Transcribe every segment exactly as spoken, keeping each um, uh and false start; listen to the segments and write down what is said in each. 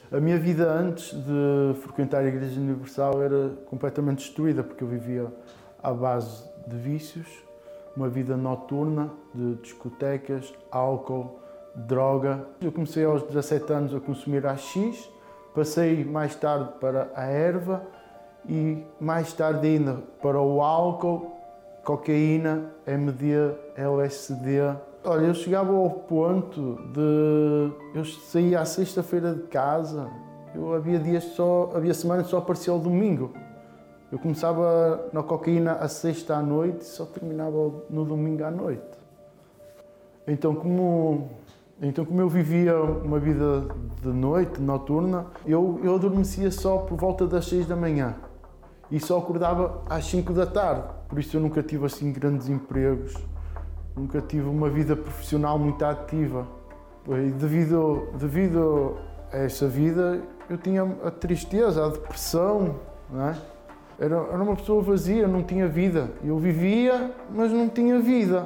A minha vida antes de frequentar a Igreja Universal era completamente destruída, porque eu vivia à base de vícios, uma vida noturna, de discotecas, álcool, droga. Eu comecei aos dezassete anos a consumir A X, passei mais tarde para a erva e mais tarde ainda para o álcool, cocaína, M D, L S D. Olha, eu chegava ao ponto de... Eu saía à sexta-feira de casa, eu havia dias só... Havia semanas que só aparecia ao domingo. Eu começava na cocaína à sexta à noite e só terminava no domingo à noite. Então, como... Então, como eu vivia uma vida de noite, noturna, eu, eu adormecia só por volta das seis da manhã e só acordava às cinco da tarde. Por isso eu nunca tive assim grandes empregos, nunca tive uma vida profissional muito ativa. E devido, devido a essa vida, eu tinha a tristeza, a depressão, não é? Era, era uma pessoa vazia, não tinha vida. Eu vivia, mas não tinha vida.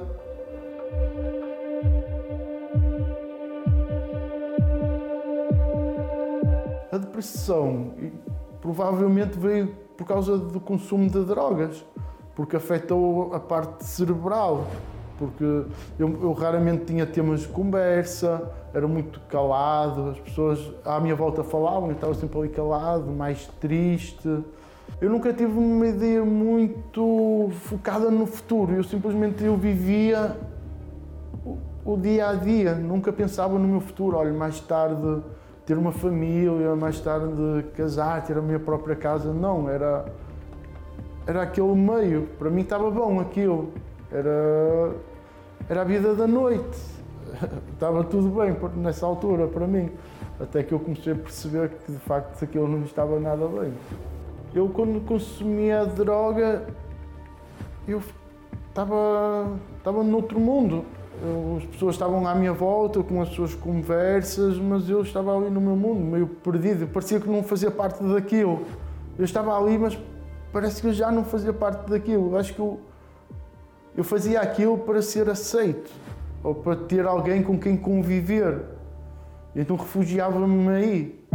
A depressão provavelmente veio por causa do consumo de drogas, porque afetou a parte cerebral, porque eu, eu raramente tinha temas de conversa, era muito calado, as pessoas à minha volta falavam, eu estava sempre ali calado, mais triste. Eu nunca tive uma ideia muito focada no futuro, eu simplesmente eu vivia o, o dia a dia, nunca pensava no meu futuro. Olha, mais tarde ter uma família, mais tarde casar, ter a minha própria casa, não, era, era aquele meio, para mim estava bom aquilo, era, era a vida da noite, estava tudo bem nessa altura para mim, até que eu comecei a perceber que de facto aquilo não estava nada bem. Eu quando consumia droga, eu estava, estava noutro mundo. Eu, as pessoas estavam à minha volta com as suas conversas, mas eu estava ali no meu mundo, meio perdido. Parecia que não fazia parte daquilo. Eu estava ali, mas parece que eu já não fazia parte daquilo. Eu acho que eu, eu fazia aquilo para ser aceito, ou para ter alguém com quem conviver. Então refugiava-me aí.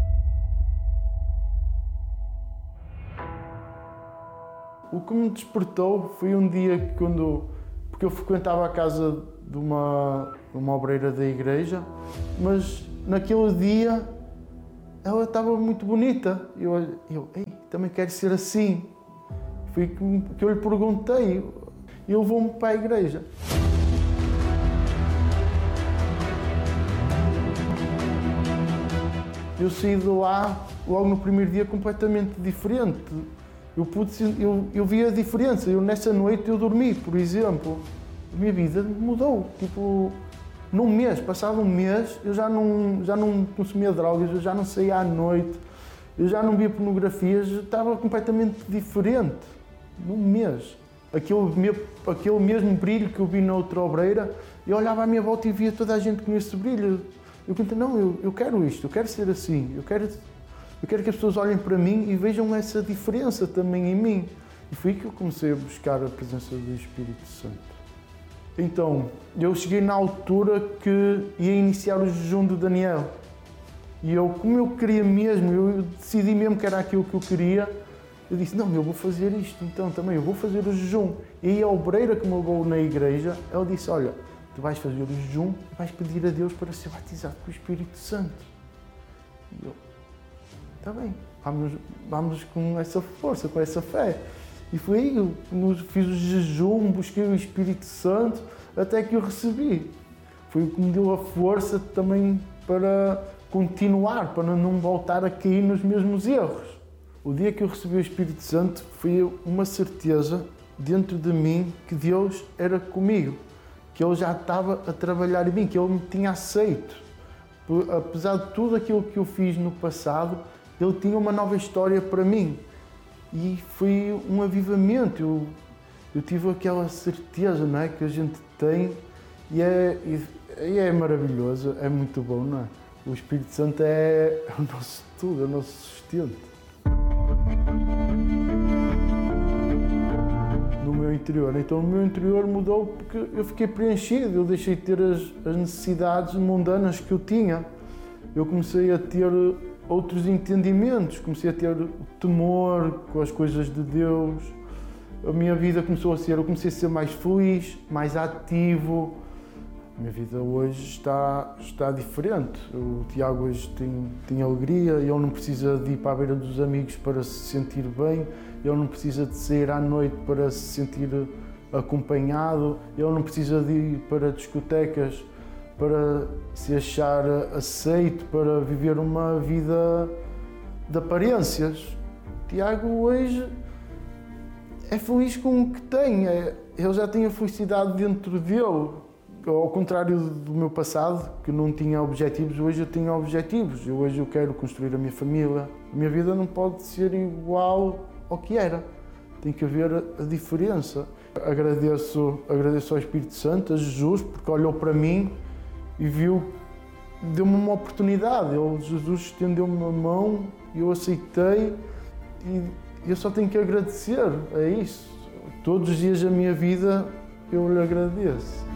O que me despertou foi um dia que quando... Porque eu frequentava a casa de uma, uma obreira da igreja, mas naquele dia ela estava muito bonita. Eu, eu ei, também quero ser assim. Foi que, que eu lhe perguntei, e levou-me para a igreja. Eu saí de lá, logo no primeiro dia, completamente diferente. Eu, pude, eu, eu vi a diferença. Eu, nessa noite eu dormi, por exemplo. A minha vida mudou. Tipo, num mês, passado um mês, eu já não, já não consumia drogas, eu já não saía à noite, eu já não via pornografias, eu estava completamente diferente. Num mês. Aquele, aquele mesmo brilho que eu vi na outra obreira, eu olhava à minha volta e via toda a gente com esse brilho. Eu pensei, não, eu, eu quero isto, eu quero ser assim, eu quero... Eu quero que as pessoas olhem para mim e vejam essa diferença também em mim. E foi aí que eu comecei a buscar a presença do Espírito Santo. Então, eu cheguei na altura que ia iniciar o jejum de Daniel. E eu, como eu queria mesmo, eu decidi mesmo que era aquilo que eu queria, eu disse, não, eu vou fazer isto, então também, eu vou fazer o jejum. E aí a obreira que me levou na igreja, ela disse, olha, tu vais fazer o jejum e vais pedir a Deus para ser batizado com o Espírito Santo. E eu, está bem, vamos, vamos com essa força, com essa fé. E foi aí, eu fiz o jejum, busquei o Espírito Santo, até que eu recebi. Foi o que me deu a força também para continuar, para não voltar a cair nos mesmos erros. O dia que eu recebi o Espírito Santo foi uma certeza dentro de mim que Deus era comigo, que Ele já estava a trabalhar em mim, que Ele me tinha aceito. Apesar de tudo aquilo que eu fiz no passado, Ele tinha uma nova história para mim e foi um avivamento. Eu, eu tive aquela certeza, não é, que a gente tem e é, e é maravilhoso, é muito bom, não é? O Espírito Santo é, é o nosso tudo, é o nosso sustento. No meu interior, então o meu interior mudou porque eu fiquei preenchido, eu deixei de ter as, as necessidades mundanas que eu tinha. Eu comecei a ter outros entendimentos, comecei a ter temor com as coisas de Deus. A minha vida começou a ser, eu comecei a ser mais feliz, mais ativo. A minha vida hoje está, está diferente. O Tiago hoje tem, tem alegria, ele não precisa de ir para a beira dos amigos para se sentir bem, ele não precisa de sair à noite para se sentir acompanhado, ele não precisa de ir para discotecas para se achar aceito, para viver uma vida de aparências. O Tiago hoje é feliz com o que tem, é, ele já tem a felicidade dentro dele. Ao contrário do meu passado, que não tinha objetivos, hoje eu tenho objetivos. Eu, hoje eu quero construir a minha família. A minha vida não pode ser igual ao que era. Tem que haver a diferença. Agradeço, agradeço ao Espírito Santo, a Jesus, porque olhou para mim e viu, deu-me uma oportunidade. Ele, Jesus estendeu-me a mão, eu aceitei e eu só tenho que agradecer. É isso. Todos os dias da minha vida eu lhe agradeço.